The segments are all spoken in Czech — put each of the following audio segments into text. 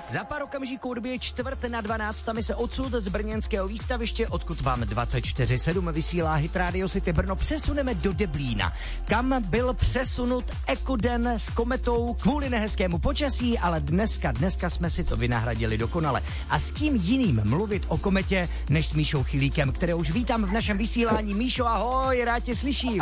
Za pár okamžiků odbije 11:45, my se odsud z brněnského výstaviště, odkud vám 24/7 vysílá Hit Radio City Brno, přesuneme do Deblína, kam byl přesunut ekoden s kometou kvůli nehezkému počasí, ale dneska jsme si to vynahradili dokonale. A s kým jiným mluvit o kometě, než s Míšou Chylíkem, které už vítám v našem vysílání. Míšo, ahoj, rád tě slyším.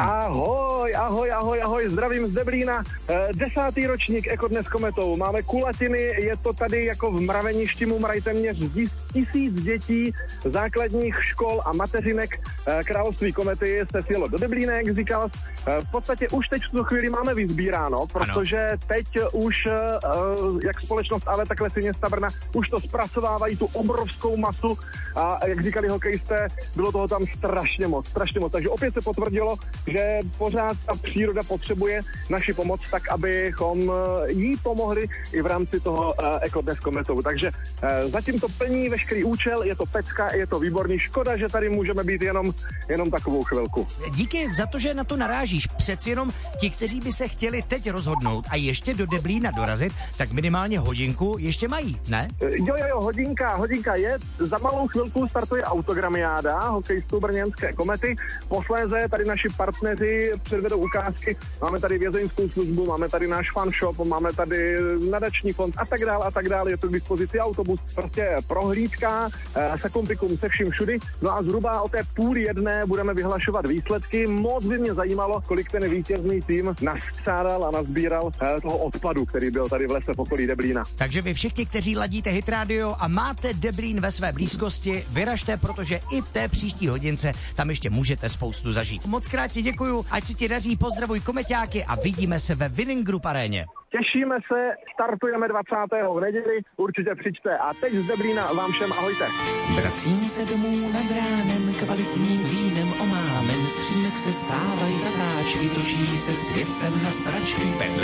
Ahoj, zdravím z Deblína. 10. ročník ekodne s kometou. Máme kulatiny, je to tady jako v mraveništi, mumrají téměř 1000 dětí základních škol a mateřinek Království komety se sjelo do Deblína, jak říkal. V podstatě už teď v tuto chvíli máme vyzbíráno, protože teď už jak společnost AV, tak Lesy města Brna už to zpracovávají, tu obrovskou masu a jak říkali hokejisté, bylo toho tam strašně moc. Takže opět se potvrdilo, že pořád ta příroda potřebuje naši pomoc, tak abychom jí pomohli i v rámci toho ekodne s kometou. Takže zatím to plní veškerý účel, je to pecka, je to výborný. Škoda, že tady můžeme být jenom takovou chvilku. Díky za to, že na to narážíš. Přeci jenom ti, kteří by se chtěli teď rozhodnout a ještě do Deblína dorazit, tak minimálně hodinku ještě mají, ne? Jo, hodinka je. Za malou chvilku startuje autogramiáda hokejistů brněnské komety. Posléze tady naši partneři předvedou ukázky. Máme tady vězeňskou službu, máme tady náš fanshop, máme tady nadační fond a tak dále. Je to k dispozici autobus. Prostě prohlídka se kompikum se vším všudy. No a zhruba o té 12:30 budeme vyhlašovat výsledky. Moc by mě zajímalo, kolik ten vítězný tým nastřádal a nazbíral toho odpadu, který byl tady v lese v okolí Deblína. Takže vy všichni, kteří ladíte Hit Radio a máte Deblín ve své blízkosti, vyražte, protože i v té příští hodince tam ještě můžete spoustu zažít. Moc krát ti děkuju, ať se ti daří, pozdravuj komeťáky a vidíme se ve Winning Group aréně. Těšíme se, startujeme 20. v neděli, určitě přijďte. A teď z Deblína vám všem ahojte. Vracím se domů nad ránem, kvalitním vínem omámen, z přímek se stávají zatáčky, točí se svět sem na sračky vedle.